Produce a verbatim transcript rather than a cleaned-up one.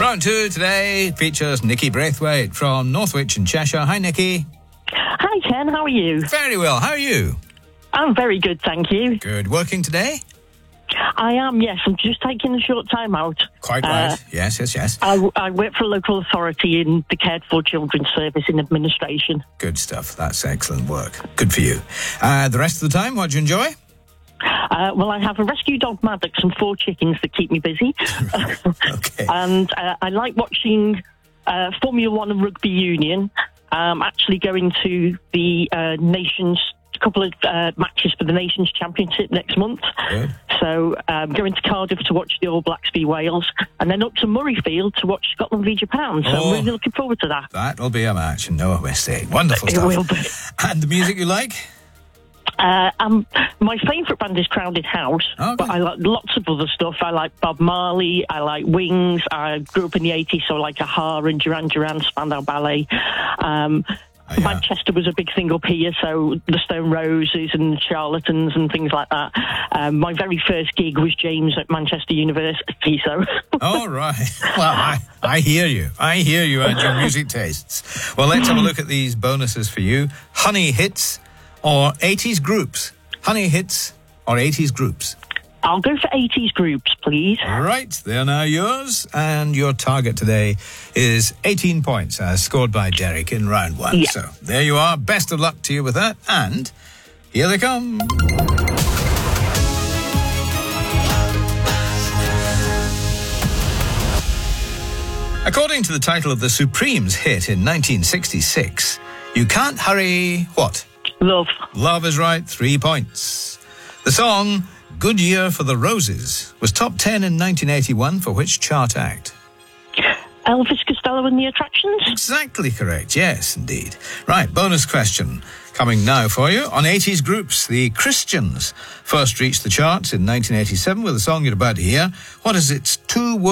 Round two today features Nikki Braithwaite from Northwich in Cheshire. Hi, Nikki. Hi, Ken. How are you? Very well. How are you? I'm very good, thank you. Good. Working today? I am, yes. I'm just taking a short time out. Quite right. Uh, yes, yes, yes. I, I work for a local authority in the Cared For Children Service in administration. Good stuff. That's excellent work. Good for you. Uh, the rest of the time, what do you enjoy? Uh, well, I have a rescue dog, Maddox, and four chickens that keep me busy. Okay. And uh, I like watching uh, Formula One and rugby union. I'm actually going to the uh, Nations, a couple of uh, matches for the Nations Championship next month. Good. So I'm um, going to Cardiff to watch the All Blacks v Wales, and then up to Murrayfield to watch Scotland v Japan. So Oh. I'm really looking forward to that. That'll be a match in Noah Westgate. Wonderful It stuff. will be. And the music you like? Uh, um, my favourite band is Crowded House, Okay. but I like lots of other stuff. I like Bob Marley, I like Wings, I grew up in the eighties, so I like Aha and Duran Duran, Spandau Ballet. Um, Oh, yeah. Manchester was a big thing up here, so the Stone Roses and Charlatans and things like that. Um, my very first gig was James at Manchester University, so... All right. Well, I, I hear you. I hear you and your music tastes. Well, let's have a look at these bonuses for you. Honey hits or eighties groups? Honey hits or eighties groups? I'll go for eighties groups, please. Right, they're now yours. And your target today is eighteen points, as scored by Derek in round one. Yeah. So there you are. Best of luck to you with that. And here they come. According to the title of the Supremes hit in nineteen sixty-six, You Can't Hurry what? Love. Love is right, three points. The song Good Year for the Roses was top ten in nineteen eighty-one for which chart act? Elvis Costello and the Attractions? Exactly correct, yes, indeed. Right, bonus question coming now for you. On eighties groups, the Christians first reached the charts in nineteen eighty-seven with the song you're about to hear. What is its two